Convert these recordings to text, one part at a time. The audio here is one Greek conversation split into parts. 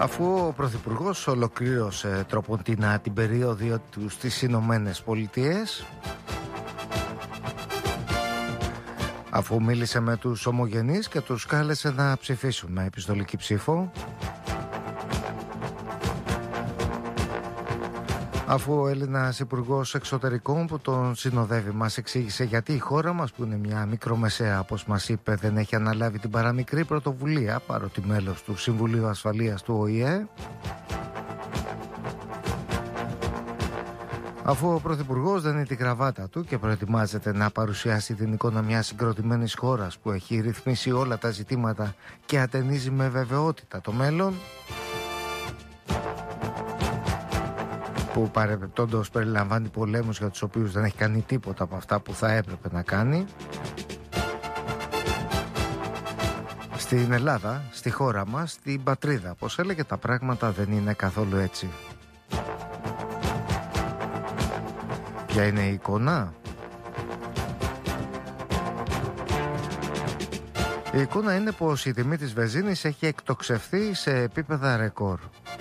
Αφού ο Πρωθυπουργός ολοκλήρωσε τροποντινά την περίοδο του στις Ηνωμένες Πολιτείες, αφού μίλησε με τους ομογενείς και τους κάλεσε να ψηφίσουν με επιστολική ψήφο, αφού ο Έλληνας Υπουργός Εξωτερικών που τον συνοδεύει μας εξήγησε γιατί η χώρα μας, που είναι μια μικρομεσαία όπως μας είπε, δεν έχει αναλάβει την παραμικρή πρωτοβουλία παρότι μέλος του Συμβουλίου Ασφαλείας του ΟΗΕ, αφού ο Πρωθυπουργός δεν είναι τη γραβάτα του και προετοιμάζεται να παρουσιάσει την εικόνα μιας συγκροτημένης χώρας που έχει ρυθμίσει όλα τα ζητήματα και ατενίζει με βεβαιότητα το μέλλον, που παρεμπιπτόντως περιλαμβάνει πολέμους για τους οποίους δεν έχει κάνει τίποτα από αυτά που θα έπρεπε να κάνει, στην Ελλάδα, στη χώρα μας, στην πατρίδα, όπως έλεγε, τα πράγματα δεν είναι καθόλου έτσι. Ποια είναι η εικόνα? Η εικόνα είναι πως η τιμή της βενζίνης έχει εκτοξευθεί σε επίπεδα ρεκόρ.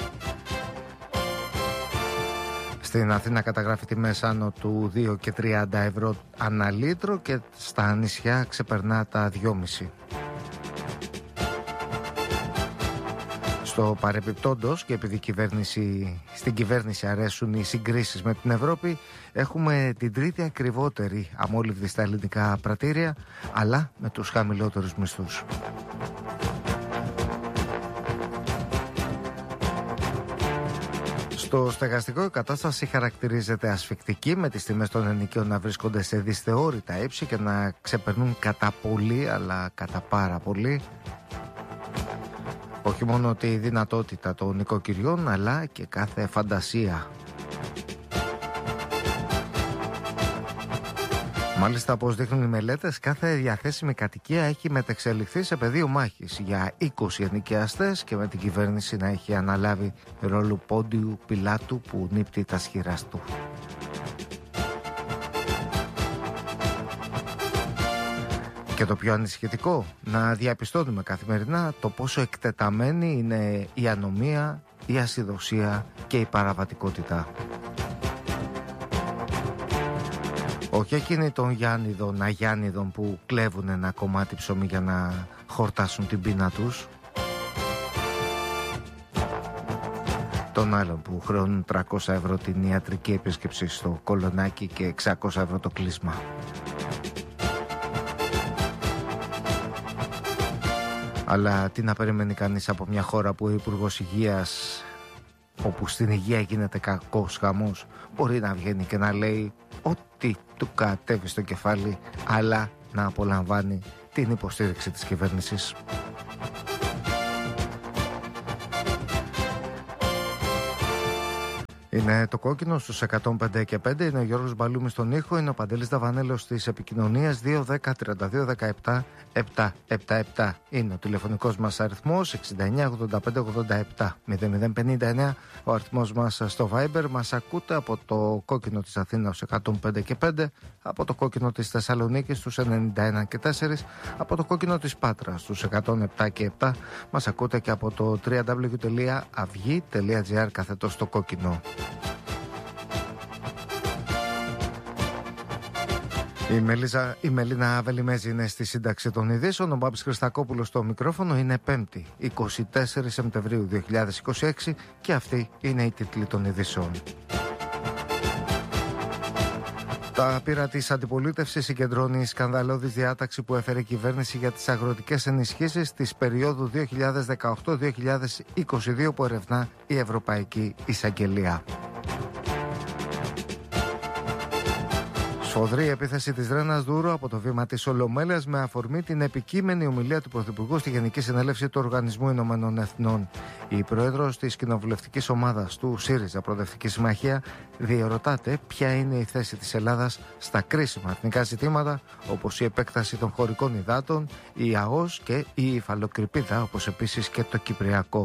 Στην Αθήνα καταγράφει τιμές άνω του 2,30 ευρώ ανά λίτρο και στα νησιά ξεπερνά τα 2,5. Στο παρεπιπτόντος, και επειδή στην κυβέρνηση αρέσουν οι συγκρίσεις με την Ευρώπη, έχουμε την τρίτη ακριβότερη αμόλυβδη στα ελληνικά πρατήρια, αλλά με τους χαμηλότερους μισθούς. Στο στεγαστικό η κατάσταση χαρακτηρίζεται ασφικτική, με τις τιμές των ενοικίων να βρίσκονται σε δυσθεώρητα ύψη και να ξεπερνούν κατά πολύ, αλλά κατά πάρα πολύ, όχι μόνο τη δυνατότητα των νοικοκυριών, αλλά και κάθε φαντασία. Μάλιστα, όπως δείχνουν οι μελέτες, κάθε διαθέσιμη κατοικία έχει μετεξελιχθεί σε πεδίο μάχης για 20 ενοικιαστές και με την κυβέρνηση να έχει αναλάβει ρόλο Πόντιου Πιλάτου που νύπτει τα σχήρας του. Και το πιο ανησυχητικό, να διαπιστώνουμε καθημερινά το πόσο εκτεταμένη είναι η ανομία, η ασυδοσία και η παραβατικότητα. Όχι εκείνοι των Γιάννηδων, Αγιάννηδων που κλέβουν ένα κομμάτι ψωμί για να χορτάσουν την πείνα τους. Των άλλων που χρεώνουν 300 ευρώ την ιατρική επίσκεψη στο Κολονάκι και 600 ευρώ το κλείσμα. Αλλά τι να περιμένει κανείς από μια χώρα που ο Υπουργός Υγείας, όπου στην υγεία γίνεται κακός χαμός, μπορεί να βγαίνει και να λέει ό,τι του κατέβει στο κεφάλι, αλλά να απολαμβάνει την υποστήριξη της κυβέρνησης. Είναι το κόκκινο στους 105 και 5. Είναι ο Γιώργος Μπαλούμης στον ήχο. Είναι ο Παντελής Δαβανέλος στις επικοινωνίες. 210-32-17-777 είναι ο τηλεφωνικός μας αριθμός. 69-85-87-0059 ο αριθμός μας στο Viber. Μας ακούτε από το κόκκινο της Αθήνας 105 και 5, από το κόκκινο της Θεσσαλονίκης στους 91 και 4, από το κόκκινο της Πάτρας στους 107 και 7. Μας ακούτε και από το www.avgi.gr καθετός στο κόκκινο. Η Μελίνα Βελιμέζη είναι στη σύνταξη των ειδήσεων. Ο Μπάμπης Χριστακόπουλος στο μικρόφωνο. Είναι 5η, 24 Σεπτεμβρίου 2026 και αυτή είναι η τίτλη των ειδήσεων. Τα πείρα της αντιπολίτευσης συγκεντρώνει σκανδαλώδης διάταξη που έφερε η κυβέρνηση για τις αγροτικές ενισχύσεις της περίοδου 2018-2022 που ερευνά η Ευρωπαϊκή Εισαγγελία. Σφοδρή επίθεση της Ρένας Δούρου από το βήμα της Ολομέλειας με αφορμή την επικείμενη ομιλία του Πρωθυπουργού στη Γενική Συνέλευση του Οργανισμού Ηνωμένων Εθνών. Η πρόεδρος της κοινοβουλευτικής ομάδας του ΣΥΡΙΖΑ Προοδευτική Συμμαχία διερωτάται ποια είναι η θέση της Ελλάδας στα κρίσιμα εθνικά ζητήματα, όπως η επέκταση των χωρικών υδάτων, η ΑΟΣ και η υφαλοκρηπίδα, όπως επίσης και το Κυπριακό.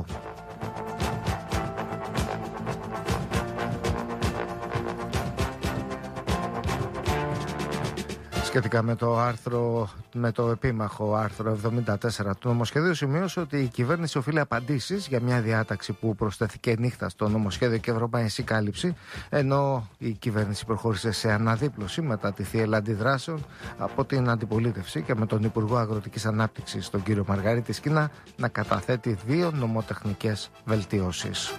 Σχετικά με το επίμαχο άρθρο 74 του νομοσχεδίου, σημείωσε ότι η κυβέρνηση οφείλει απαντήσεις για μια διάταξη που προσθέθηκε νύχτα στο νομοσχέδιο και ευρωπαϊκή κάλυψη, ενώ η κυβέρνηση προχώρησε σε αναδίπλωση μετά τη θύελλα αντιδράσεων από την αντιπολίτευση και με τον Υπουργό Αγροτικής Ανάπτυξης, τον κύριο Μαργαρίτη Σκίνα, να καταθέτει 2 νομοτεχνικές βελτιώσεις.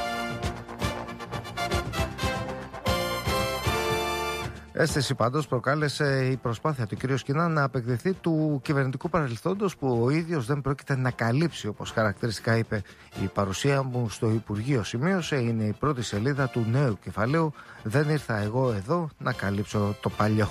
Αίσθηση πάντως προκάλεσε η προσπάθεια του κ. Σκίνα να απεκδηθεί του κυβερνητικού παρελθόντος που ο ίδιος δεν πρόκειται να καλύψει, όπως χαρακτηριστικά είπε. Η παρουσία μου στο Υπουργείο, σημείωσε, είναι η πρώτη σελίδα του νέου κεφαλαίου. Δεν ήρθα εγώ εδώ να καλύψω το παλιό.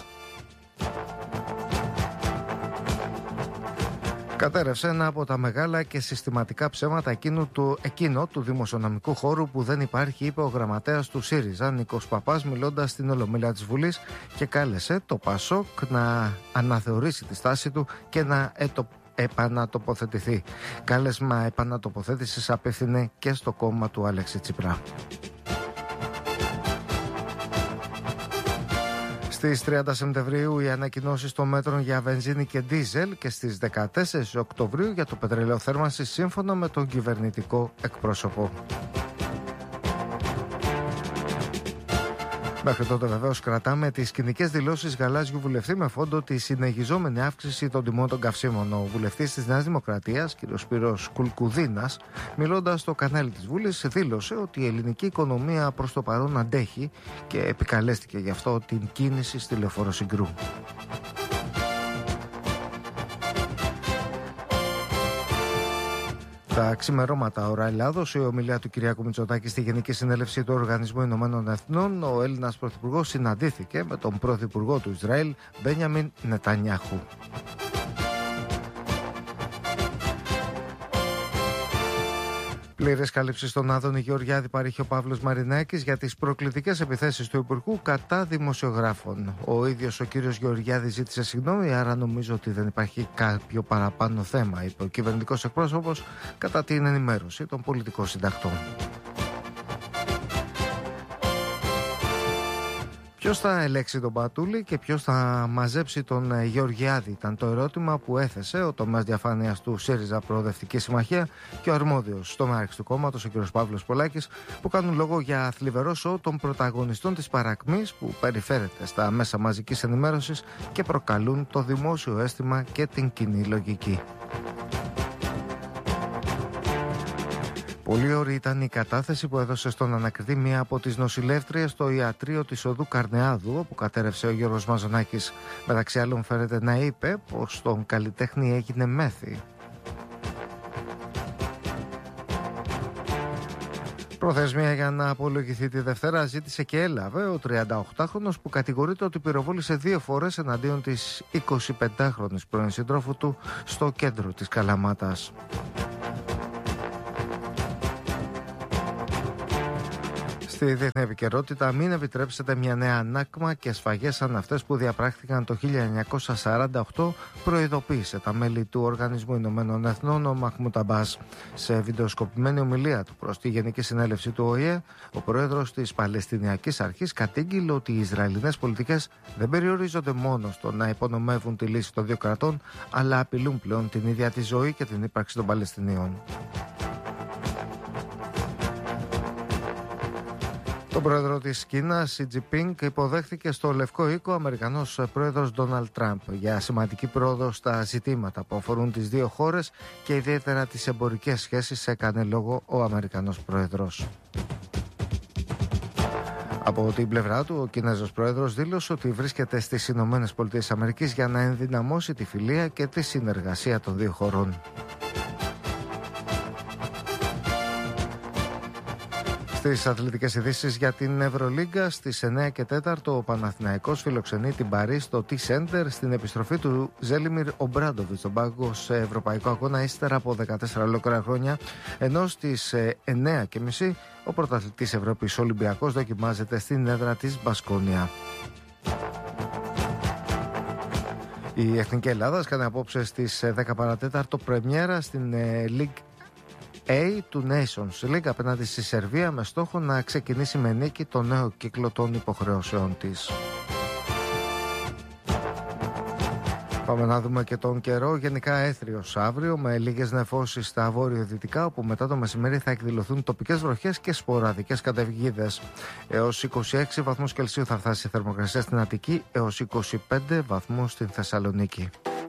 Κατέρευσε ένα από τα μεγάλα και συστηματικά ψέματα εκείνο του δημοσιονομικού χώρου που δεν υπάρχει, είπε ο γραμματέας του ΣΥΡΙΖΑ, Νίκος Παπάς, μιλώντας στην Ολομέλεια της Βουλής, και κάλεσε το ΠΑΣΟΚ να αναθεωρήσει τη στάση του και να επανατοποθετηθεί. Κάλεσμα επανατοποθέτησης απέφθινε και στο κόμμα του Αλέξη Τσίπρα. Στις 30 Σεπτεμβρίου οι ανακοινώσεις των μέτρων για βενζίνη και ντίζελ και στις 14 Οκτωβρίου για το πετρέλαιο θέρμανσης, σύμφωνα με τον κυβερνητικό εκπρόσωπο. Μέχρι τότε βεβαίως κρατάμε τις κοινικές δηλώσεις γαλάζιου βουλευτή με φόντο τη συνεχιζόμενη αύξηση των τιμών των καυσίμων. Ο βουλευτής της Νέας Δημοκρατίας, κ. Σπύρος Κουλκουδίνας, μιλώντας στο κανάλι της Βουλής, δήλωσε ότι η ελληνική οικονομία προς το παρόν αντέχει και επικαλέστηκε γι' αυτό την κίνηση στη Λεωφόρο Συγκρού. Τα ξημερώματα ώρα Ελλάδος, η ομιλία του Κυριάκου Μητσοτάκη στη Γενική Συνέλευση του Οργανισμού Ηνωμένων Εθνών, ο Έλληνας Πρωθυπουργός συναντήθηκε με τον Πρωθυπουργό του Ισραήλ, Μπένιαμιν Νετανιάχου. Πλήρες κάλυψη στον Άδωνη Γεωργιάδη παρήχε ο Παύλος Μαρινάκης για τις προκλητικές επιθέσεις του Υπουργού κατά δημοσιογράφων. Ο ίδιος ο κύριος Γεωργιάδης ζήτησε συγγνώμη, άρα νομίζω ότι δεν υπάρχει κάποιο παραπάνω θέμα, είπε ο κυβερνητικός εκπρόσωπος κατά την ενημέρωση των πολιτικών συντακτών. Ποιος θα ελέξει τον Πατούλη και ποιος θα μαζέψει τον Γεωργιάδη, ήταν το ερώτημα που έθεσε ο τομέας διαφάνειας του ΣΥΡΙΖΑ Προοδευτική Συμμαχία και ο αρμόδιος τομέας του κόμματος, ο κ. Παύλος Πολάκης, που κάνουν λόγο για θλιβερό σοου των πρωταγωνιστών της παρακμής που περιφέρεται στα μέσα μαζικής ενημέρωσης και προκαλούν το δημόσιο αίσθημα και την κοινή λογική. Πολύ ωραία ήταν η κατάθεση που έδωσε στον ανακριτή μία από τις νοσηλεύτριες στο ιατρείο της οδού Καρνεάδου, όπου κατέρευσε ο Γιώργος Μαζονάκης. Μεταξύ άλλων φέρεται να είπε πως τον καλλιτέχνη έγινε μέθη. Προθεσμία για να απολογηθεί τη Δευτέρα ζήτησε και έλαβε ο 38χρονος που κατηγορείται ότι πυροβόλησε 2 φορές εναντίον της 25χρονης πρώην συντρόφου του στο κέντρο της Καλαμάτας. Στη διεθνή επικαιρότητα, μην επιτρέψετε μια νέα ανάκμα και σφαγές σαν αυτές που διαπράχθηκαν το 1948, προειδοποίησε τα μέλη του Οργανισμού Ηνωμένων Εθνών ο Μαχμούντ Αμπάς. Σε βιντεοσκοπημένη ομιλία του προς τη Γενική Συνέλευση του ΟΗΕ, ο πρόεδρος της Παλαιστινιακής Αρχής κατήγγειλε ότι οι Ισραηλινές πολιτικές δεν περιορίζονται μόνο στο να υπονομεύουν τη λύση των 2 κρατών, αλλά απειλούν πλέον την ίδια τη ζωή και την ύπαρξη των Παλαιστινίων. Τον πρόεδρο της Κίνας, Σι Τζινπίνγκ, υποδέχθηκε στο Λευκό Οίκο ο Αμερικανός πρόεδρος Ντόναλντ Τραμπ για σημαντική πρόοδο στα ζητήματα που αφορούν τις 2 χώρες και ιδιαίτερα τις εμπορικές σχέσεις, έκανε λόγο ο Αμερικανός πρόεδρος. Από την πλευρά του, ο Κινέζος πρόεδρος δήλωσε ότι βρίσκεται στις Ηνωμένες Πολιτείες Αμερικής για να ενδυναμώσει τη φιλία και τη συνεργασία των 2 χωρών. Στις αθλητικές ειδήσεις για την Ευρωλίγκα, στις 9 και 4 ο Παναθηναϊκός φιλοξενεί την Παρί στο T-Center στην επιστροφή του Ζέλιμιρ Ομπράντοβιτς στον πάγκο σε ευρωπαϊκό αγώνα ύστερα από 14 ολόκληρα χρόνια, ενώ στις 9.30 ο πρωταθλητής Ευρώπης Ολυμπιακός δοκιμάζεται στην έδρα της Μπασκόνια. Η Εθνική Ελλάδα κάνει απόψε στις 10 παρατέταρτο πρεμιέρα στην League A του Nations League απέναντι στη Σερβία με στόχο να ξεκινήσει με νίκη το νέο κύκλο των υποχρεώσεων της. Πάμε να δούμε και τον καιρό. Γενικά έθριος αύριο με λίγες νεφώσεις στα βόρειο-δυτικά, όπου μετά το μεσημέρι θα εκδηλωθούν τοπικές βροχές και σποραδικές καταιγίδες. Έως 26 βαθμούς Κελσίου θα φτάσει η θερμοκρασία στην Αττική, έως 25 βαθμούς στην Θεσσαλονίκη.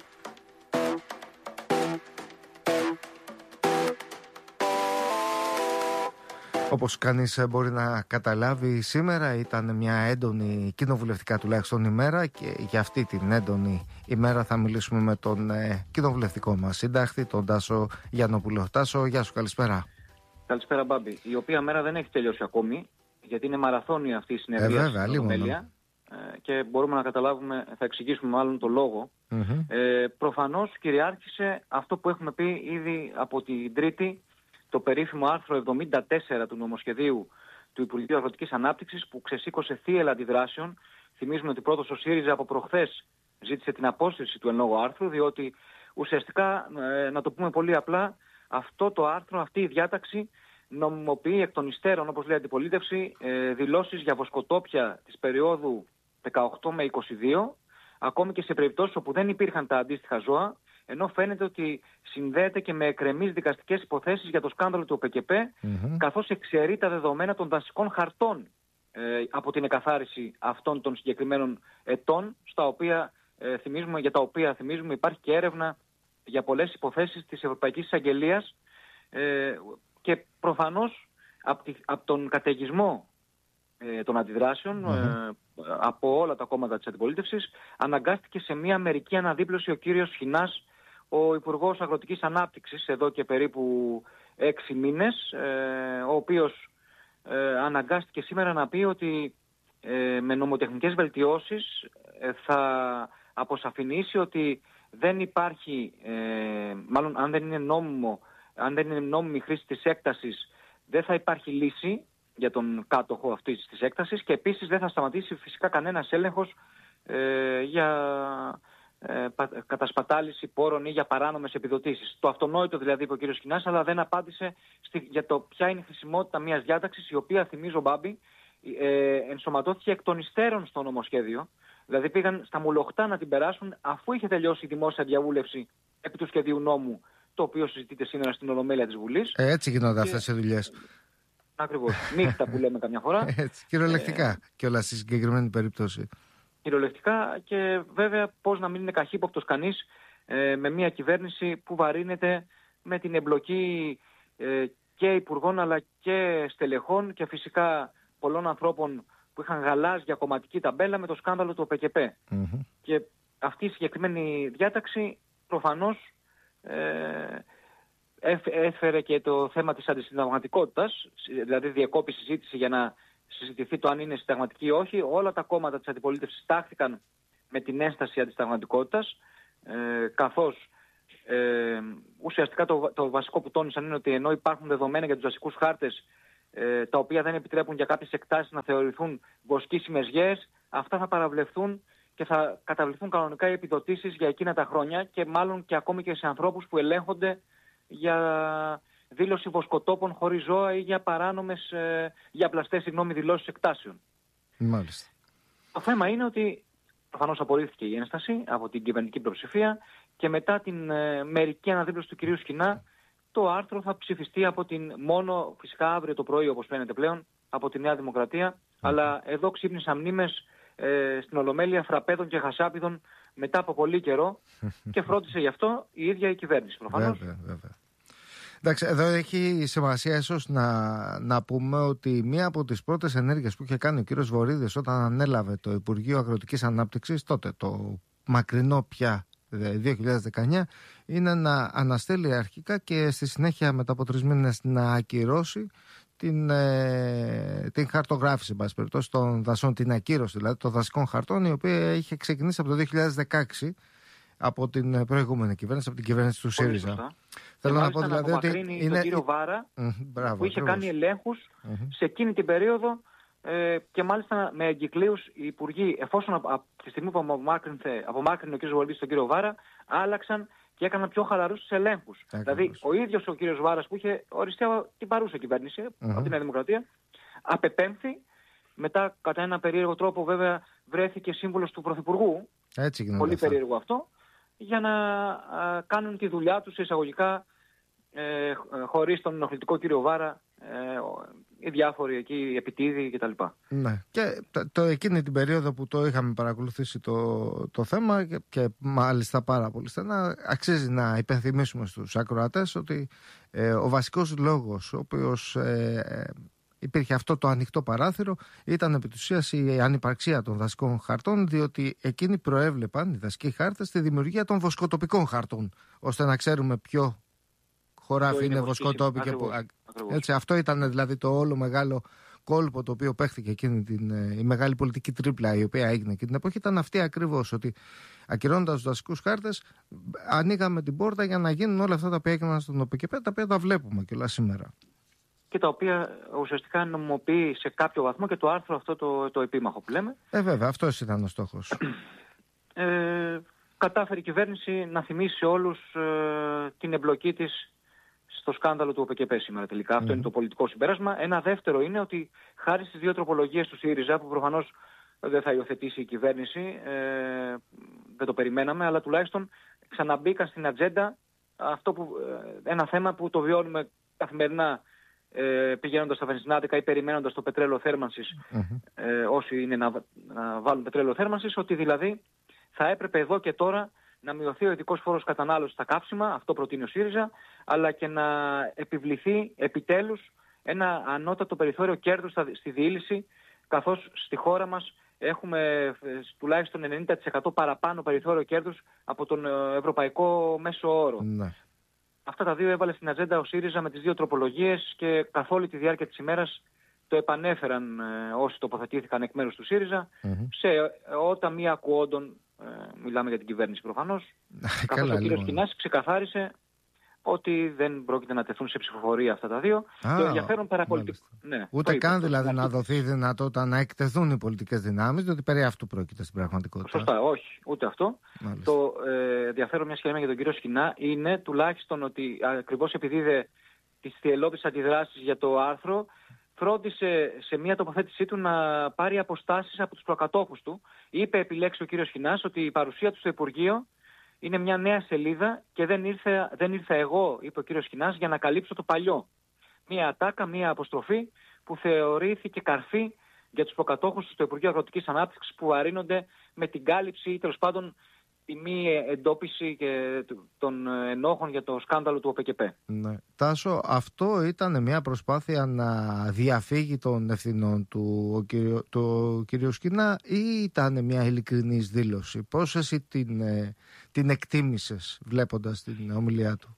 Όπως κανείς μπορεί να καταλάβει, σήμερα ήταν μια έντονη κοινοβουλευτικά τουλάχιστον ημέρα, και για αυτή την έντονη ημέρα θα μιλήσουμε με τον κοινοβουλευτικό μας συντάκτη, τον Τάσο Γιαννόπουλο. Τάσο, γεια σου, καλησπέρα. Καλησπέρα, Μπάμπη. Η οποία μέρα δεν έχει τελειώσει ακόμη, γιατί είναι μαραθώνια αυτή η συνεδρία στην Ολομέλεια, και μπορούμε να καταλάβουμε, θα εξηγήσουμε μάλλον το λόγο. Προφανώς κυριάρχησε αυτό που έχουμε πει ήδη από την Τρίτη, το περίφημο άρθρο 74 του νομοσχεδίου του Υπουργείου Αγροτικής Ανάπτυξης, που ξεσήκωσε θύελλα αντιδράσεων. Θυμίζουμε ότι πρώτος ο ΣΥΡΙΖΑ από προχθές ζήτησε την απόσυρση του εν λόγω άρθρου, διότι ουσιαστικά, να το πούμε πολύ απλά, αυτό το άρθρο, αυτή η διάταξη νομιμοποιεί εκ των υστέρων, όπως λέει η αντιπολίτευση, δηλώσεις για βοσκοτόπια της περίοδου 18 με 22, ακόμη και σε περιπτώσεις όπου δεν υπήρχαν τα αντίστοιχα ζώα, ενώ φαίνεται ότι συνδέεται και με εκκρεμείς δικαστικές υποθέσεις για το σκάνδαλο του ΟΠΚΠ, καθώς εξαιρεί τα δεδομένα των δασικών χαρτών από την εκαθάριση αυτών των συγκεκριμένων ετών, για τα οποία θυμίζουμε υπάρχει και έρευνα για πολλές υποθέσεις της Ευρωπαϊκής Εισαγγελίας, και προφανώς από τον καταιγισμό των αντιδράσεων από όλα τα κόμματα της αντιπολίτευσης, αναγκάστηκε σε μια μερική αναδίπλωση ο κύριος Σχοινάς, ο Υπουργός Αγροτικής Ανάπτυξης, εδώ και περίπου 6 μήνες, ο οποίος αναγκάστηκε σήμερα να πει ότι με νομοτεχνικές βελτιώσεις θα αποσαφηνίσει ότι δεν υπάρχει, μάλλον αν δεν είναι νόμιμη χρήση της έκτασης, δεν θα υπάρχει λύση για τον κάτοχο αυτής της έκτασης, και επίσης δεν θα σταματήσει φυσικά κανένας έλεγχος για κατασπατάληση πόρων ή για παράνομες επιδοτήσεις. Το αυτονόητο δηλαδή είπε ο κ. Σχοινάς, αλλά δεν απάντησε για το ποια είναι η χρησιμότητα μιας διάταξης, η οποία, θυμίζω, Μπάμπη, ενσωματώθηκε εκ των υστέρων στο νομοσχέδιο. Δηλαδή πήγαν στα μουλοχτά να την περάσουν αφού είχε τελειώσει η δημόσια διαβούλευση επί του σχεδίου νόμου, το οποίο συζητείται σήμερα στην Ολομέλεια της Βουλής. Έτσι γίνονται αυτές οι δουλειές. Ακριβώς. Νύχτα που λέμε καμιά φορά. Έτσι, κυριολεκτικά κιόλας στη συγκεκριμένη περίπτωση. Κυριολεκτικά, και βέβαια πώς να μην είναι καχύποπτος κανείς με μια κυβέρνηση που βαρύνεται με την εμπλοκή και υπουργών αλλά και στελεχών και φυσικά πολλών ανθρώπων που είχαν γαλάζια κομματική ταμπέλα με το σκάνδαλο του ΟΠΚΠ. Και αυτή η συγκεκριμένη διάταξη προφανώς έφερε και το θέμα της αντισυνταγματικότητας, δηλαδή διεκόπη συζήτηση για να συζητηθεί το αν είναι συνταγματική ή όχι. Όλα τα κόμματα της αντιπολίτευσης τάχθηκαν με την ένσταση αντισυνταγματικότητας, καθώς ουσιαστικά το βασικό που τόνισαν είναι ότι ενώ υπάρχουν δεδομένα για τους δασικούς χάρτες, τα οποία δεν επιτρέπουν για κάποιες εκτάσεις να θεωρηθούν βοσκήσιμες γέες, αυτά θα παραβλεφθούν και θα καταβληθούν κανονικά οι επιδοτήσεις για εκείνα τα χρόνια, και μάλλον και ακόμη και σε ανθρώπους που ελέγχονται για δήλωση βοσκοτόπων χωρίς ζώα ή για παράνομες, για πλαστές δηλώσεις εκτάσεων. Μάλιστα. Το θέμα είναι ότι προφανώς απορρίφθηκε η ένσταση από την κυβερνητική πλειοψηφία, και μετά την μερική αναδίπλωση του κυρίου Σχοινά, το άρθρο θα ψηφιστεί μόνο φυσικά αύριο το πρωί, όπως φαίνεται πλέον, από τη Νέα Δημοκρατία. Αλλά εδώ ξύπνησαν μνήμες στην Ολομέλεια φραπέδων και χασάπιδων μετά από πολύ καιρό, και φρόντισε γι' αυτό η ίδια η κυβέρνηση προφανώς. Βέβαια. Εντάξει, εδώ έχει σημασία ίσως να πούμε ότι μία από τις πρώτες ενέργειες που είχε κάνει ο κύριος Βορίδης όταν ανέλαβε το Υπουργείο Αγροτικής Ανάπτυξης, τότε το μακρινό πια 2019, είναι να αναστέλει αρχικά και στη συνέχεια μετά από 3 μήνες να ακυρώσει την χαρτογράφηση, εν πάση περιπτώσει, των δασών, την ακύρωση δηλαδή των δασικών χαρτών, η οποία είχε ξεκινήσει από το 2016 από την προηγούμενη κυβέρνηση, από την κυβέρνηση του ΣΥΡΙΖΑ. Θέλω να πω δηλαδή ότι είναι τον κύριο Βάρα, που είχε κάνει ελέγχους σε εκείνη την περίοδο, και μάλιστα με εγκυκλίους οι υπουργοί, εφόσον από τη στιγμή που απομάκρυνε ο κ. Βορίδης τον κύριο Βάρα, άλλαξαν και έκαναν πιο χαλαρούς τους ελέγχους. Δηλαδή ο ίδιος ο κύριος Βάρας, που είχε οριστεί την παρούσα κυβέρνηση από την Νέα Δημοκρατία, απεπέμφθη, μετά κατά ένα περίεργο τρόπο βέβαια βρέθηκε σύμβουλος του Πρωθυπουργού. Έτσι, πολύ περίεργο αυτό. για να κάνουν τη δουλειά τους εισαγωγικά χωρίς τον ενοχλητικό κύριο Βάρα, οι διάφοροι εκεί επιτίδοι κτλ. Ναι. Και εκείνη την περίοδο που το είχαμε παρακολουθήσει το θέμα και μάλιστα πάρα πολύ στενά, αξίζει να υπενθυμίσουμε στους ακροατές ότι ο βασικός λόγος ο οποίος υπήρχε αυτό το ανοιχτό παράθυρο ήταν επί της ουσίας η ανυπαρξία των δασικών χαρτών, διότι εκείνοι προέβλεπαν, οι δασικοί χάρτες, τη δημιουργία των βοσκοτοπικών χαρτών, ώστε να ξέρουμε ποιο χωράφι είναι βοσκοτόπι. Έτσι, αυτό ήταν δηλαδή το όλο μεγάλο κόλπο το οποίο παίχθηκε εκείνη η μεγάλη πολιτική τρίπλα η οποία έγινε εκείνη την εποχή. Ήταν αυτή ακριβώς, ότι ακυρώνοντας τους δασικούς χάρτες ανοίγαμε την πόρτα για να γίνουν όλα αυτά τα οποία έγιναν στον ΟΠΚΠ, τα οποία τα βλέπουμε κιόλας σήμερα. Και τα οποία ουσιαστικά νομιμοποιεί σε κάποιο βαθμό και το άρθρο αυτό το επίμαχο που λέμε. Βέβαια, αυτός ήταν ο στόχος. Κατάφερε η κυβέρνηση να θυμίσει σε όλους την εμπλοκή της στο σκάνδαλο του ΟΠΚΠ σήμερα τελικά. Αυτό είναι το πολιτικό συμπέρασμα. Ένα δεύτερο είναι ότι χάρη στις 2 τροπολογίες του ΣΥΡΙΖΑ, που προφανώς δεν θα υιοθετήσει η κυβέρνηση, δεν το περιμέναμε, αλλά τουλάχιστον ξαναμπήκαν στην ατζέντα ένα θέμα που το βιώνουμε καθημερινά πηγαίνοντας στα βενζινάδικα ή περιμένοντας το πετρέλαιο θέρμανσης, όσοι είναι να βάλουν πετρέλαιο θέρμανσης, ότι δηλαδή θα έπρεπε εδώ και τώρα να μειωθεί ο ειδικός φόρος κατανάλωσης στα καύσιμα, αυτό προτείνει ο ΣΥΡΙΖΑ, αλλά και να επιβληθεί επιτέλους ένα ανώτατο περιθώριο κέρδους στη διήλυση, καθώς στη χώρα μας έχουμε τουλάχιστον 90% παραπάνω περιθώριο κέρδους από τον ευρωπαϊκό μέσο όρο. Ναι. Αυτά τα δύο έβαλε στην ατζέντα ο ΣΥΡΙΖΑ με τις 2 τροπολογίες και καθ' όλη τη διάρκεια της ημέρας το επανέφεραν όσοι τοποθετήθηκαν εκ μέρους του ΣΥΡΙΖΑ σε όταν μη ακουόντων, μιλάμε για την κυβέρνηση προφανώς, καθώς ο κύριος Κινάς ξεκαθάρισε ότι δεν πρόκειται να τεθούν σε ψηφοφορία αυτά τα δύο. Το ενδιαφέρον παραπολιτικό. Ναι, ούτε καν δηλαδή να δοθεί δυνατότητα να εκτεθούν οι πολιτικές δυνάμεις, διότι περί αυτού πρόκειται στην πραγματικότητα. Σωστά, όχι, ούτε αυτό. Μάλιστα. Το ενδιαφέρον, μια και λέμε για τον κύριο Σκινά, είναι τουλάχιστον ότι ακριβώς επειδή είδε τις θυελλώδεις αντιδράσεις για το άρθρο, φρόντισε σε μια τοποθέτησή του να πάρει αποστάσεις από τους προκατόχους του. Είπε επιλέξει ο κύριος Σκινάς ότι η παρουσία του στο Υπουργείο είναι μια νέα σελίδα και δεν ήρθα εγώ, είπε ο κύριος Σκινάς, για να καλύψω το παλιό. Μια ατάκα, μια αποστροφή που θεωρήθηκε καρφή για τους προκατόχους στο Υπουργείο Αγροτικής Ανάπτυξης, που βαρύνονται με την κάλυψη ή τέλος πάντων τη μη εντόπιση και των ενόχων για το σκάνδαλο του ΟΠΚΠ. Ναι. Τάσο, αυτό ήταν μια προσπάθεια να διαφύγει των ευθυνών του κυρίου Σκινά ή ήταν μια ειλικρινής δήλωση? Πώς εσύ την εκτίμησες βλέποντας την ομιλία του?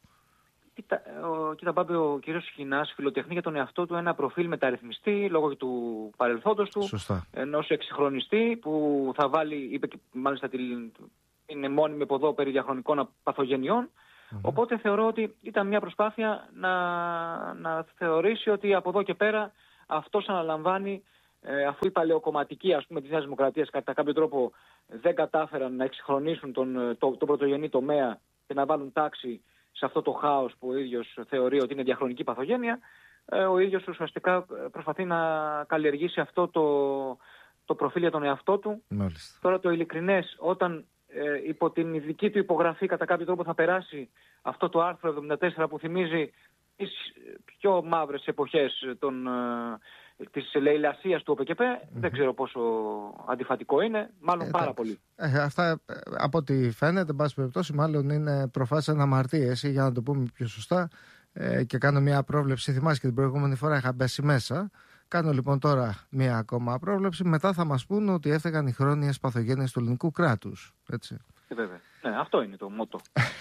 Κοίτα Μπάμπη, ο κύριος Σκινάς φιλοτεχνεί για τον εαυτό του ένα προφίλ μεταρρυθμιστή λόγω του παρελθόντος του. Σωστά. Ενός εξυγχρονιστή που θα βάλει, είπε και μάλιστα είναι μόνιμη από εδώ περί διαχρονικών παθογενειών. Οπότε θεωρώ ότι ήταν μια προσπάθεια να θεωρήσει ότι από εδώ και πέρα αυτός αναλαμβάνει, αφού οι παλαιοκομματικοί, ας πούμε, της Νέας Δημοκρατίας κατά κάποιο τρόπο δεν κατάφεραν να εξυγχρονίσουν τον πρωτογενή τομέα και να βάλουν τάξη σε αυτό το χάος που ο ίδιος θεωρεί ότι είναι διαχρονική παθογένεια, ο ίδιος ουσιαστικά προσπαθεί να καλλιεργήσει αυτό το προφίλ για τον εαυτό του. Μάλιστα. Τώρα το ειλικρινές, όταν υπό την ειδική του υπογραφή κατά κάποιο τρόπο θα περάσει αυτό το άρθρο 74 που θυμίζει τις πιο μαύρες εποχές της λαιλασίας του ΟΠΚΠ, δεν ξέρω πόσο αντιφατικό είναι, μάλλον πάρα πολύ. Αυτά από ό,τι φαίνεται, εν πάση περιπτώσει, μάλλον είναι προφάσεις αναμαρτίες, για να το πούμε πιο σωστά, και κάνω μια πρόβλεψη. Θυμάσαι και την προηγούμενη φορά είχα μπέσει μέσα. Κάνω λοιπόν τώρα μία ακόμα πρόβλεψη. Μετά θα μας πούν ότι έφταιγαν οι χρόνιες παθογένειες του ελληνικού κράτους. Έτσι. Βέβαια. Ναι, αυτό είναι το μότο.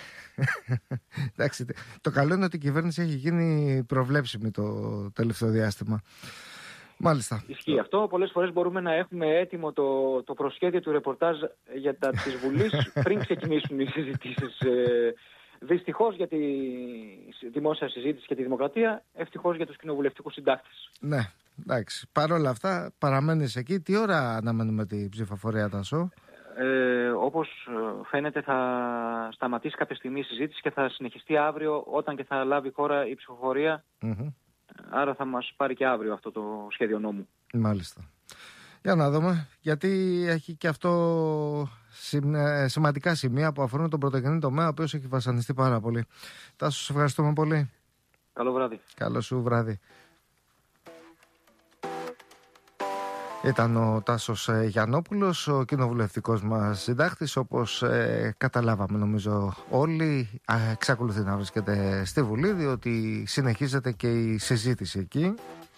Εντάξει, το καλό είναι ότι η κυβέρνηση έχει γίνει προβλέψιμη το τελευταίο διάστημα. Μάλιστα. Ισχύει αυτό. Πολλές φορές μπορούμε να έχουμε έτοιμο το προσχέδιο του ρεπορτάζ της Βουλής πριν ξεκινήσουν οι συζητήσεις. Δυστυχώς για τη δημόσια συζήτηση και τη δημοκρατία, ευτυχώς για τους κοινοβουλευτικούς συντάκτες. Ναι, εντάξει. Παρ' όλα αυτά παραμένεις εκεί. Τι ώρα αναμένουμε την ψηφοφορία, Τάσο? Όπως φαίνεται θα σταματήσει κάποια στιγμή η συζήτηση και θα συνεχιστεί αύριο όταν και θα λάβει η χώρα η ψηφοφορία. Άρα θα μας πάρει και αύριο αυτό το σχέδιο νόμου. Μάλιστα. Για να δούμε, γιατί έχει και αυτό σημαντικά σημεία που αφορούν τον πρωτογενή τομέα, ο οποίος έχει βασανιστεί πάρα πολύ. Τάσο, σε ευχαριστούμε πολύ. Καλό βράδυ. Καλό σου βράδυ. Ήταν ο Τάσος Γιαννόπουλος, ο κοινοβουλευτικός μας συντάκτης, όπως καταλάβαμε νομίζω όλοι. Εξακολουθεί να βρίσκεται στη Βουλή, διότι συνεχίζεται και η συζήτηση εκεί.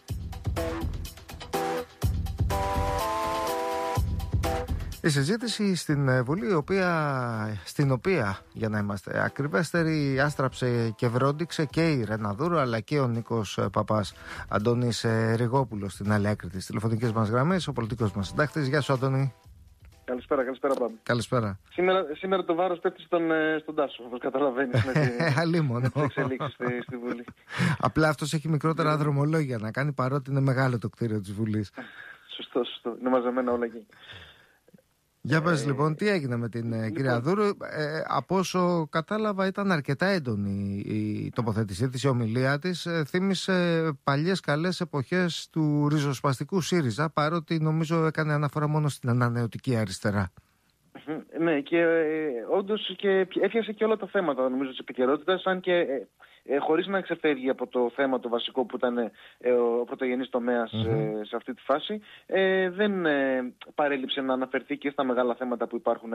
Η συζήτηση στην Βουλή, στην οποία, για να είμαστε ακριβέστεροι, άστραψε και βρόντιξε και η Ρεναδούρου, αλλά και ο Νίκος Παπάς. Αντώνης Ριγόπουλος στην άλλη άκρη της τηλεφωνικής μας γραμμής, ο πολιτικός μας συντάκτης. Γεια σου, Αντώνη. Καλησπέρα, Μπάμπη. Καλησπέρα. Σήμερα το βάρος πέφτει στον Τάσο, όπως καταλαβαίνεις, με τις εξελίξεις στη Βουλή. Απλά αυτός έχει μικρότερα δρομολόγια να κάνει, παρότι είναι μεγάλο το κτίριο της Βουλής. Σωστό. Είναι μαζεμένα όλα εκεί. Για πες λοιπόν, τι έγινε με την κυρία Δούρου. Από όσο κατάλαβα, ήταν αρκετά έντονη η τοποθέτησή της, η ομιλία της. Θύμισε παλιές καλές εποχές του ριζοσπαστικού ΣΥΡΙΖΑ, παρότι νομίζω έκανε αναφορά μόνο στην ανανεωτική αριστερά. Ναι, και όντως και έφτιασε και όλα τα θέματα, νομίζω, της επικαιρότητας, αν και χωρίς να ξεφεύγει από το θέμα το βασικό που ήταν ο πρωτογενής τομέας σε αυτή τη φάση, δεν παρέλειψε να αναφερθεί και στα μεγάλα θέματα που υπάρχουν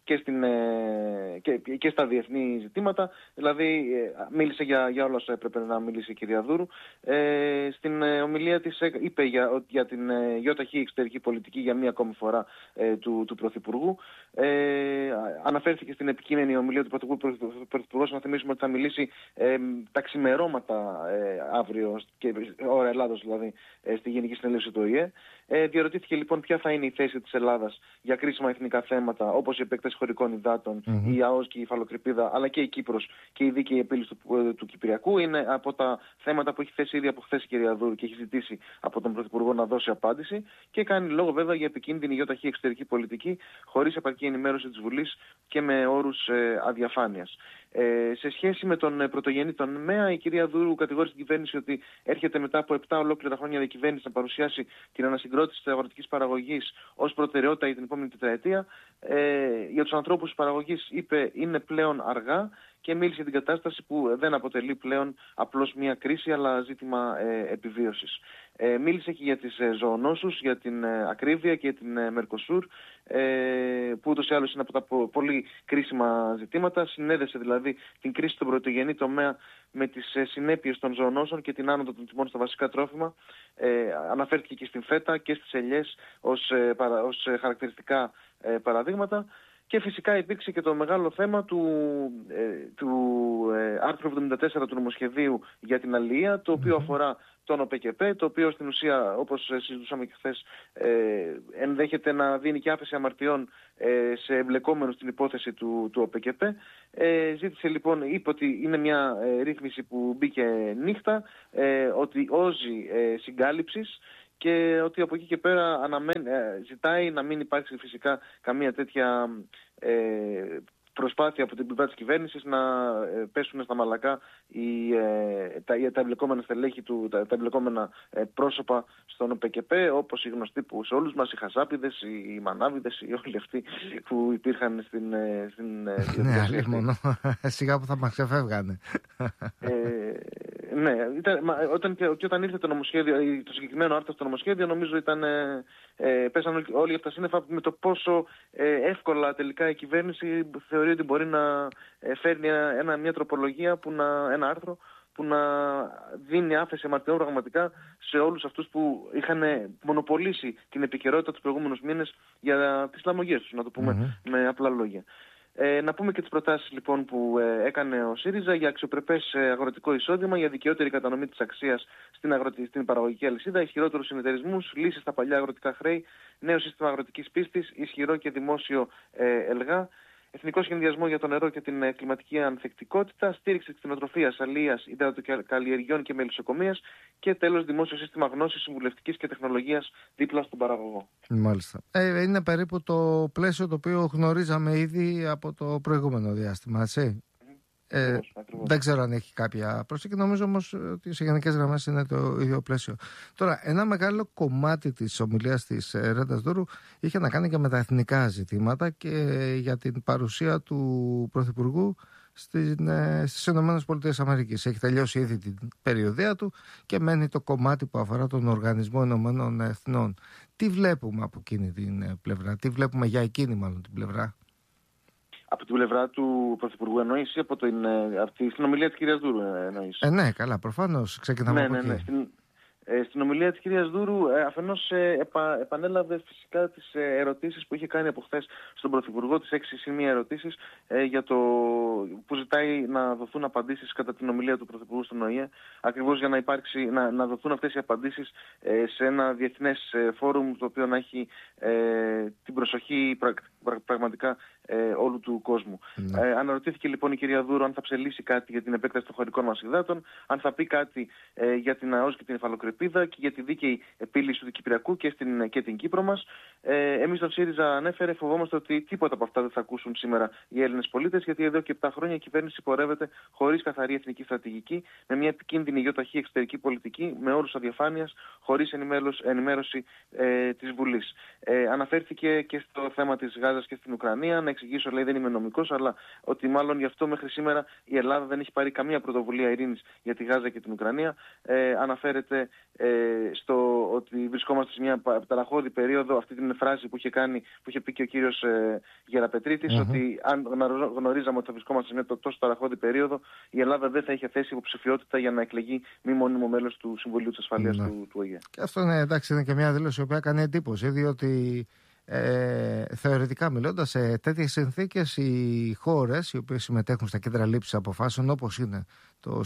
και στα διεθνή ζητήματα. Δηλαδή μίλησε για όλα όσα έπρεπε να μιλήσει η κυρία Δούρου. Στην ομιλία της είπε για την ΙΧ εξωτερική πολιτική για μία ακόμη φορά του Πρωθυπουργού. Αναφέρθηκε στην επικείμενη ομιλία του Πρωθυπουργού, να θυμίσουμε ότι θα μιλήσει τα ξημερώματα αύριο, και ώρα Ελλάδος δηλαδή, στη Γενική Συνέλευση του ΟΗΕ. Διαρωτήθηκε λοιπόν ποια θα είναι η θέση της Ελλάδας για κρίσιμα εθνικά θέματα, όπως η επέκταση χωρικών υδάτων, η ΑΟΣ και η υφαλοκρηπίδα, αλλά και η Κύπρος και η δίκαιη επίλυση του Κυπριακού. Είναι από τα θέματα που έχει θέσει ήδη από χθες η κυρία Δούρου και έχει ζητήσει από τον Πρωθυπουργό να δώσει απάντηση, και κάνει λόγο βέβαια για επικίνδυνη ΙΧ εξωτερική πολιτική, χωρίς επαρκή ενημέρωση της Βουλής και με όρους αδιαφάνειας. Σε σχέση με τον πρωτογενή τομέα, η κυρία Δούρου κατηγόρησε την κυβέρνηση ότι έρχεται μετά από 7 ολόκληρα χρόνια διακυβέρνηση να παρουσιάσει την ανασυγκρότηση της αγροτικής παραγωγής ως προτεραιότητα για την επόμενη τετραετία. Για τους ανθρώπους της παραγωγής, είπε, είναι πλέον αργά, και μίλησε για την κατάσταση που δεν αποτελεί πλέον απλώς μια κρίση, αλλά ζήτημα επιβίωσης. Μίλησε και για τις ζωονόσους, για την ακρίβεια και την Μερκοσούρ, που ούτως ή άλλως είναι από τα πολύ κρίσιμα ζητήματα. Συνέδεσε δηλαδή την κρίση στον πρωτογενή τομέα με τις συνέπειες των ζωονόσων και την άνοδο των τιμών στα βασικά τρόφιμα. Αναφέρθηκε και στην φέτα και στις ελιές ως χαρακτηριστικά παραδείγματα. Και φυσικά υπήρξε και το μεγάλο θέμα του άρθρου 74 του νομοσχεδίου για την αλληλεία, το οποίο αφορά τον ΟΠΕΚΕΠΕ, το οποίο στην ουσία, όπως συζητούσαμε και χθες, ενδέχεται να δίνει και άφεση αμαρτιών σε εμπλεκόμενους στην υπόθεση του ΟΠΕΚΕΠΕ. Ζήτησε λοιπόν, είπε ότι είναι μια ρύθμιση που μπήκε νύχτα, ότι όζει συγκάλυψης, και ότι από εκεί και πέρα ζητάει να μην υπάρξει φυσικά καμία τέτοια προσπάθεια από την πλευρά της κυβέρνησης να πέσουν στα μαλακά τα εμπλεκόμενα στελέχη τα εμπλεκόμενα πρόσωπα στον ΟΠΕΚΕΠΕ, όπως οι γνωστοί που σε όλους μας, οι χασάπιδες, οι μανάβιδες, οι όλοι αυτοί που υπήρχαν στην ναι, αλίμονο. Σιγά που θα μας ξεφεύγανε. Ναι, όταν ήρθε το νομοσχέδιο, το συγκεκριμένο άρθρο στο νομοσχέδιο, νομίζω πέσαν όλοι αυτά σύννεφα με το πόσο εύκολα τελικά η κυβέρνηση θεωρεί ότι μπορεί να φέρνει μια τροπολογία, ένα άρθρο που να δίνει άφεση αμαρτιών πραγματικά σε όλους αυτούς που είχαν μονοπολίσει την επικαιρότητα τους προηγούμενους μήνες για τις λαμογές τους, να το πούμε με απλά λόγια. Να πούμε και τις προτάσεις λοιπόν που έκανε ο ΣΥΡΙΖΑ για αξιοπρεπές αγροτικό εισόδημα, για δικαιότερη κατανομή της αξίας στην παραγωγική αλυσίδα, ισχυρότερους συνεταιρισμούς, λύσεις στα παλιά αγροτικά χρέη, νέο σύστημα αγροτικής πίστης, ισχυρό και δημόσιο ΕΛΓΑ, εθνικό σχεδιασμό για το νερό και την κλιματική ανθεκτικότητα, στήριξη της κτηνοτροφίας, αλίας, υδατοκαλλιεργειών και μελισσοκομείας, και τέλος δημόσιο σύστημα γνώσης, συμβουλευτικής και τεχνολογίας δίπλα στον παραγωγό. Μάλιστα. Είναι περίπου το πλαίσιο το οποίο γνωρίζαμε ήδη από το προηγούμενο διάστημα, έτσι. Δεν ξέρω αν έχει κάποια προσοχή. Νομίζω όμως ότι σε γενικές γραμμές είναι το ίδιο πλαίσιο. Τώρα, ένα μεγάλο κομμάτι της ομιλίας της Ρέντας Δούρου είχε να κάνει και με τα εθνικά ζητήματα και για την παρουσία του Πρωθυπουργού στις ΗΠΑ. Έχει τελειώσει ήδη την περιοδεία του και μένει το κομμάτι που αφορά τον Οργανισμό Ηνωμένων Εθνών. Τι βλέπουμε από εκείνη την πλευρά, τι βλέπουμε για εκείνη μάλλον την πλευρά? Από την πλευρά του Πρωθυπουργού εννοείς ή από την ομιλία της κυρίας Δούρου εννοείς? Ναι, καλά, προφανώς ξεκινάμε από εκεί. Στην ομιλία της κυρίας Δούρου αφενός επανέλαβε φυσικά τις ερωτήσεις που είχε κάνει από χθες στον Πρωθυπουργό, τις 6 σημεία ερωτήσεις για το που ζητάει να δοθούν απαντήσεις κατά την ομιλία του Πρωθυπουργού στον ΟΗΕ, ακριβώς για να δοθούν αυτές οι απαντήσεις σε ένα διεθνές φόρουμ το οποίο να έχει την προσοχή πραγματικά όλου του κόσμου. Αναρωτήθηκε λοιπόν η κυρία Δούρου αν θα ψελίσει κάτι για την επέκταση των χωρικών μας υδάτων, αν θα πει κάτι για την ΑΟΣ και την υφαλοκρηπίδα και για τη δίκαιη επίλυση του Κυπριακού και την Κύπρο μας. Εμείς στον ΣΥΡΙΖΑ ανέφερε, φοβόμαστε ότι τίποτα από αυτά δεν θα ακούσουν σήμερα οι Έλληνες πολίτες, γιατί εδώ και 7 χρόνια η κυβέρνηση πορεύεται χωρίς καθαρή εθνική στρατηγική, με μια επικίνδυνη γιοταχή εξωτερική πολιτική, με όρους αδιαφάνειας, χωρίς ενημέρωση της Βουλής. Αναφέρθηκε και στο θέμα της Γάζας και στην Ουκρανία. Να εξηγήσω, λέει, δεν είμαι νομικός, αλλά ότι μάλλον γι' αυτό μέχρι σήμερα η Ελλάδα δεν έχει πάρει καμία πρωτοβουλία ειρήνης για τη Γάζα και την Ουκρανία. Αναφέρεται στο ότι βρισκόμαστε σε μια ταραχώδη περίοδο, αυτή την φράση που είχε πει και ο κύριος Γεραπετρίτης, ότι αν γνωρίζαμε ότι θα βρισκόμαστε σε μια τόσο ταραχώδη περίοδο, η Ελλάδα δεν θα είχε θέσει υποψηφιότητα για να εκλεγεί μη μόνιμο μέλος του Συμβουλίου της Ασφαλείας του ΟΗΕ. Και αυτό είναι και μια δήλωση που έκανε εντύπωση, διότι θεωρητικά μιλώντας, σε τέτοιες συνθήκες οι χώρες οι οποίες συμμετέχουν στα κέντρα λήψης αποφάσεων, όπως είναι το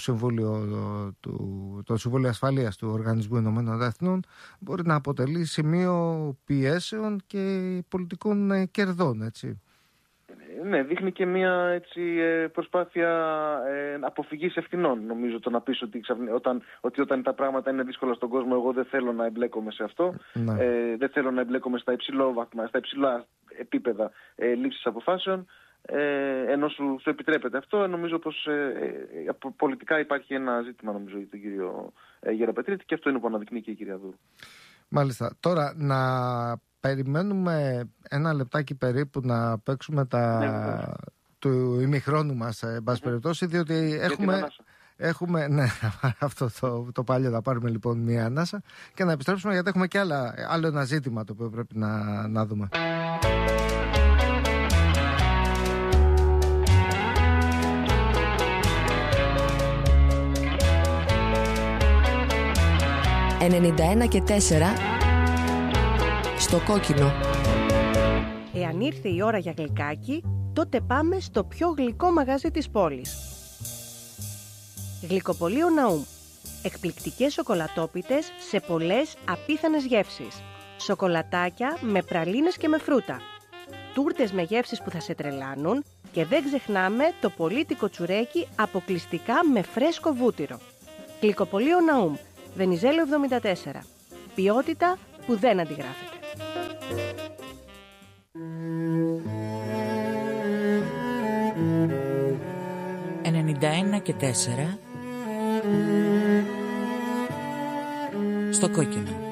Συμβούλιο Ασφαλείας του Οργανισμού Ηνωμένων Εθνών, μπορεί να αποτελεί σημείο πιέσεων και πολιτικών κερδών, έτσι. Ναι, δείχνει και μια προσπάθεια αποφυγής ευθυνών, νομίζω, το να πεις ότι όταν τα πράγματα είναι δύσκολα στον κόσμο, εγώ δεν θέλω να εμπλέκομαι σε αυτό. Δεν θέλω να εμπλέκομαι στα υψηλά επίπεδα λήψης αποφάσεων. Ενώ σου επιτρέπεται αυτό, νομίζω πως πολιτικά υπάρχει ένα ζήτημα, νομίζω, για τον κύριο Γεραπετρίτη, και αυτό είναι που αναδεικνύει και η κυρία Δούρου. Μάλιστα. Τώρα να περιμένουμε ένα λεπτάκι περίπου να παίξουμε του ημιχρόνου μας, εν πάση περιπτώσει, διότι έχουμε αυτό το παλιό, θα πάρουμε λοιπόν μία ανάσα και να επιστρέψουμε, γιατί έχουμε και άλλο ένα ζήτημα το οποίο πρέπει να δούμε. «91,4» στο κόκκινο. Εάν ήρθε η ώρα για γλυκάκι, τότε πάμε στο πιο γλυκό μαγαζί της πόλης. Γλυκοπωλείο Ναούμ. Εκπληκτικές σοκολατόπιτες σε πολλές απίθανες γεύσεις. Σοκολατάκια με πραλίνες και με φρούτα. Τούρτες με γεύσεις που θα σε τρελάνουν και δεν ξεχνάμε το πολύτικο τσουρέκι αποκλειστικά με φρέσκο βούτυρο. Γλυκοπωλείο Ναούμ. Βενιζέλο 74. Ποιότητα που δεν αντιγράφεται. «91,4» στο κόκκινο.